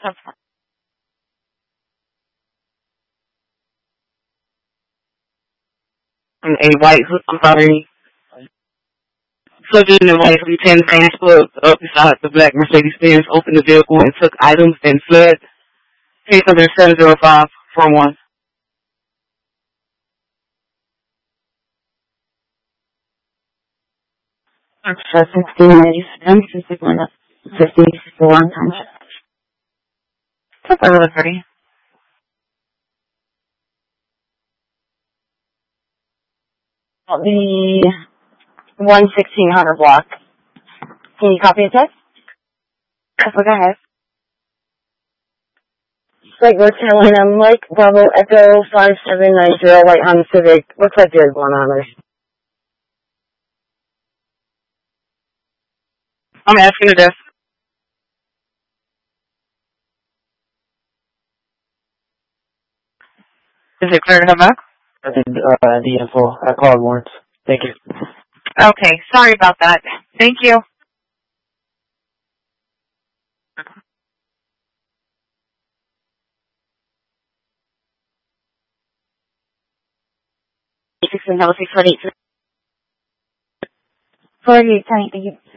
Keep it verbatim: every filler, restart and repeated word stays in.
That's fine. A white, I'm sorry, subject in a white hoodie, ten pants pulled up beside the black Mercedes-Benz, opened the vehicle and took items and fled. Case number seven zero five four one. sixteen ninety-seven, fifty-four times. That's a little pretty. The one sixteen hundred block. Can you copy and text? Yes, go ahead. Like we're telling them, like Bravo Echo five seven nine zero, White Honda Civic. Looks like there's one on there. I'm asking the desk. Is it clear to have back? I did uh, the info. I called once. Thank you. Okay, sorry about that. Thank you. Six and double six forty eight. Forty eight, thank you.